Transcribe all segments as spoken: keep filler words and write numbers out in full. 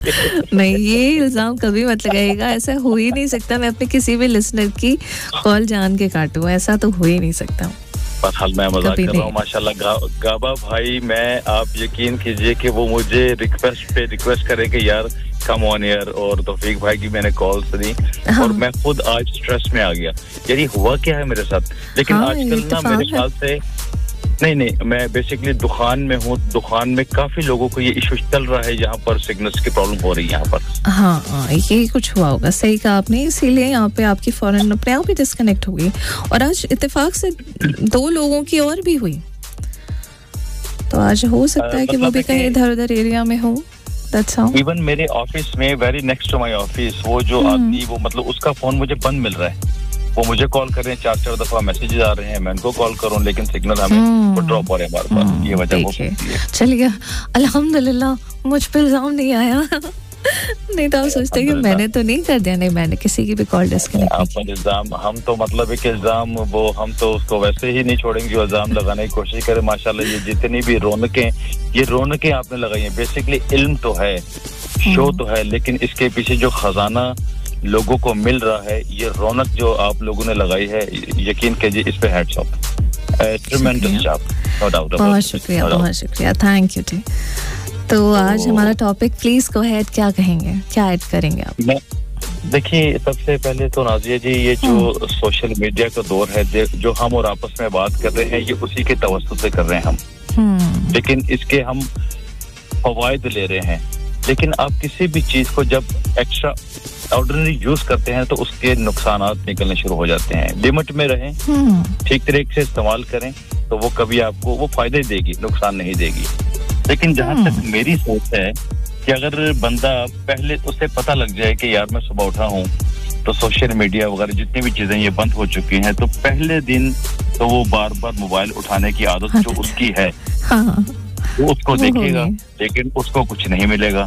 नहीं, ये इल्जाम कभी मत लगाइएगा, ऐसा हो ही नहीं सकता। मैं अपने किसी भी लिसनर की कॉल जान के काटूं, ऐसा तो हो ही नहीं सकता। बहरहाल मैं मजाक कर रहा हूँ माशाल्लाह। गा, गाबा भाई, मैं आप यकीन कीजिए कि वो मुझे रिक्वेस्ट पे रिक्वेस्ट करे कि यार कम ऑन एयर, और तौफीक भाई की मैंने कॉल सुनी हाँ। और मैं खुद आज स्ट्रेस में आ गया। यानी हुआ क्या है मेरे साथ, लेकिन हाँ, आजकल ना मेरे ख्याल से नहीं नहीं मैं बेसिकली दुकान में हूँ, दुकान में काफी लोगों को ये इशू चल रहा है, यहाँ पर सिग्नल्स की प्रॉब्लम हो रही है यहाँ पर। हाँ, ये कुछ हुआ होगा, सही कहा आपने, इसीलिए यहाँ पे आपकी फौरन अपने आप ही डिस्कनेक्ट हो गई। और आज इत्तेफाक से दो लोगों की और भी हुई, तो आज हो सकता है कि वो भी कहीं इधर उधर एरिया में हो। इवन मेरे ऑफिस में very next to my office वो जो आदमी, वो मतलब उसका फोन मुझे बंद मिल रहा है, वो मुझे कॉल कर रहे हैं, चार चार दफा मैसेजेस आ रहे हैं, मैं उनको कॉल करूं लेकिन सिग्नल हमें वो ड्रॉप हो रहे हैं बार बार। ये वजह वो चलिए, अल्हम्दुलिल्लाह मुझ पे इल्जाम नहीं आया। नहीं तो आप सोचते कि मैंने तो नहीं कर दिया। नहीं, मैंने किसी की भी कॉल डिस्कनेक्ट नहीं की। इल्जाम हम तो मतलब एक इल्जाम वो हम तो उसको वैसे ही नहीं छोड़ेंगे जो इल्जाम लगाने की कोशिश करे। माशाल्लाह ये जितनी भी रौनकें ये रौनकें आपने लगाई हैं, बेसिकली इल्म तो है, शो तो है, लेकिन इसके पीछे जो खजाना लोगों को मिल रहा है, ये रौनक जो आप लोगों ने लगाई है, यकीन कीजिए इस पे hats off, ट्रेमेंडस job, no doubt. बहुत शुक्रिया, बहुत शुक्रिया, थैंक यू जी। तो आज हमारा टॉपिक, प्लीज गो अहेड, क्या कहेंगे, क्या ऐड करेंगे आप? देखिए, सबसे पहले तो नाज़िया जी, ये जो सोशल मीडिया का दौर है, जो हम और आपस में बात कर रहे हैं, ये उसी के तवज्जुह से कर रहे हैं हम, लेकिन इसके हम फवायद ले रहे हैं। लेकिन आप किसी भी चीज को जब एक्स्ट्रा ऑर्डिनरी यूज करते हैं तो उसके नुकसानात निकलने शुरू हो जाते हैं। लिमिट में रहें, ठीक तरीके से इस्तेमाल करें तो वो कभी आपको वो फायदे देगी, नुकसान नहीं देगी। लेकिन जहां तक मेरी सोच है कि अगर बंदा पहले उसे पता लग जाए कि यार मैं सुबह उठा हूँ तो सोशल मीडिया वगैरह जितनी भी चीजें ये बंद हो चुकी हैं, तो पहले दिन तो वो बार बार मोबाइल उठाने की आदत जो उसकी है हाँ, वो उसको देखेगा, लेकिन उसको कुछ नहीं मिलेगा।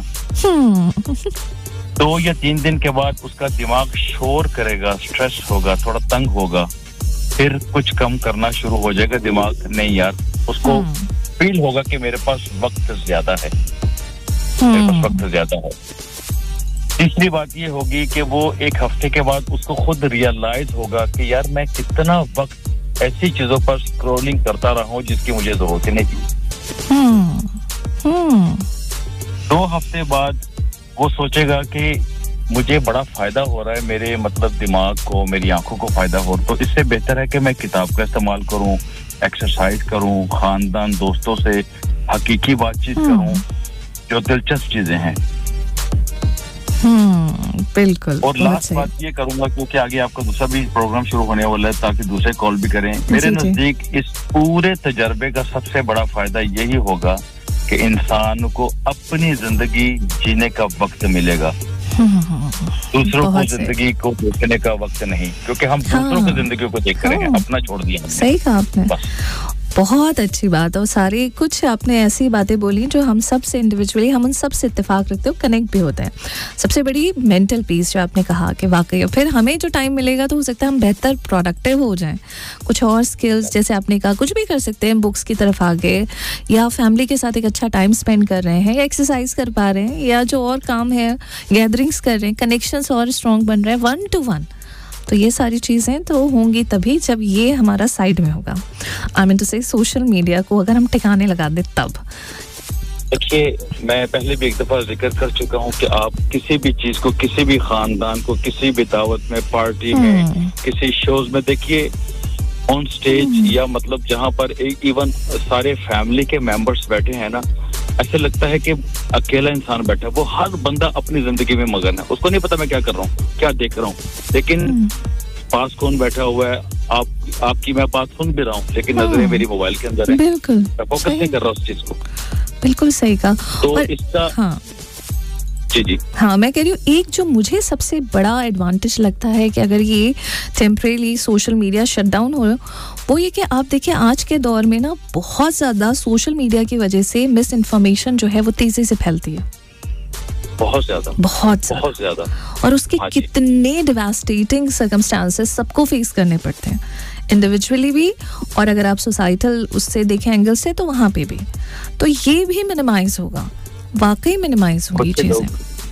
दो या तीन दिन के बाद उसका दिमाग शोर करेगा, स्ट्रेस होगा, थोड़ा तंग होगा, फिर कुछ कम करना शुरू हो जाएगा दिमाग। नहीं यार, उसको फील होगा कि मेरे पास वक्त ज्यादा है, मेरे पास वक्त ज्यादा है। तीसरी बात ये होगी कि वो एक हफ्ते के बाद उसको खुद रियलाइज होगा कि यार मैं कितना वक्त ऐसी चीजों पर स्क्रॉलिंग करता रहा हूँ जिसकी मुझे जरूरत नहीं थी। दो हफ्ते बाद वो सोचेगा कि मुझे बड़ा फायदा हो रहा है, मेरे मतलब दिमाग को, मेरी आंखों को फायदा हो, तो इससे बेहतर है कि मैं किताब का इस्तेमाल करूं, एक्सरसाइज करूं, खानदान दोस्तों से हकीकी बातचीत करूं, जो दिलचस्प चीजें हैं। हम्म, बिल्कुल। और लास्ट बात ये करूंगा, क्योंकि आगे आपका दूसरा भी प्रोग्राम शुरू होने वाला है, ताकि दूसरे कॉल भी करें। मेरे नजदीक इस पूरे तजर्बे का सबसे बड़ा फायदा यही होगा कि इंसान को अपनी जिंदगी जीने का वक्त मिलेगा, दूसरों को जिंदगी को देखने का वक्त नहीं, क्योंकि हम हाँ, दूसरों की जिंदगी को देख करेंगे, हाँ, अपना छोड़ दिया। सही कहा आपने, बहुत अच्छी बात। और सारी कुछ आपने ऐसी बातें बोली जो हम सब से इंडिविजुअली, हम उन सब से इत्तेफाक रखते हो, कनेक्ट भी होते हैं। सबसे बड़ी मेंटल पीस जो आपने कहा कि वाकई, और फिर हमें जो टाइम मिलेगा तो हो सकता है हम बेहतर प्रोडक्टिव हो जाएं, कुछ और स्किल्स जैसे आपने कहा कुछ भी कर सकते हैं, बुक्स की तरफ आगे, या फैमिली के साथ एक अच्छा टाइम स्पेंड कर रहे हैं, या एक्सरसाइज कर पा रहे हैं, या जो और काम है गैदरिंग्स कर रहे हैं, कनेक्शंस और स्ट्रॉन्ग बन रहे हैं वन टू वन। तो ये सारी चीज़ें तो होंगी तभी जब ये हमारा साइड में होगा। आई मीन टू से सोशल मीडिया को अगर हम ठिकाने लगा दें तब। देखिए, मैं पहले भी एक दफा जिक्र कर चुका हूँ कि आप किसी भी चीज को, किसी भी खानदान को, किसी भी दावत में, पार्टी में, किसी शोज में देखिए, ऑन स्टेज या मतलब जहाँ पर इवन सारे फैमिली के मेंबर्स बैठे हैं ना, ऐसे लगता है कि अकेला इंसान बैठा है। वो हर बंदा अपनी जिंदगी में मगन है, उसको नहीं पता मैं क्या कर रहा हूँ, क्या देख रहा हूँ, लेकिन पास कौन बैठा हुआ है, आप आपकी मैं बात सुन भी रहा हूँ, लेकिन नजरें मेरी मोबाइल के अंदर है। बिल्कुल, मैं फोकस नहीं कर रहा उस चीज को। बिल्कुल सही कहा। तो इसका हाँ जी जी हाँ, मैं कह रही हूँ, एक जो मुझे सबसे बड़ा एडवांटेज लगता है कि अगर ये temporary social media shut down हो, वो ये कि आप देखिए आज के दौर में ना बहुत ज़्यादा सोशल मीडिया की वजह से मिस इन्फॉर्मेशन जो है वो तेज़ी से फैलती है, बहुत ज़्यादा बहुत बहुत ज़्यादा, और उसके कितने डिवास्टेटिंग सर्कमस्टांसेस सबको फेस करने पड़ते हैं, इंडिविजुअली भी, और अगर आप सोसाइटल उससे देखें एंगल से तो वहाँ पे भी। तो ये भी मिनिमाइज होगा, वाकई मिनिमाइज होगी चीज़ें।